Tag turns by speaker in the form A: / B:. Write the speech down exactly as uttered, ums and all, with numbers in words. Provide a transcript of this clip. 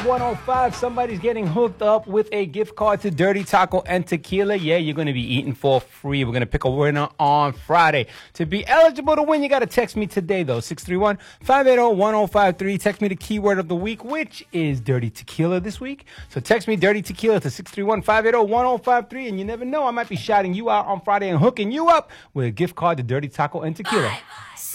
A: one oh five, somebody's getting hooked up with a gift card to Dirty Taco and Tequila. Yeah, you're going to be eating for free. We're going to pick a winner on Friday. To be eligible to win, you got to text me today, though. six three one, five eight zero, one zero five three. Text me the keyword of the week, which is Dirty Tequila this week. So text me Dirty Tequila to six three one, five eight zero, one zero five three. And you never know, I might be shouting you out on Friday and hooking you up with a gift card to Dirty Taco and Tequila.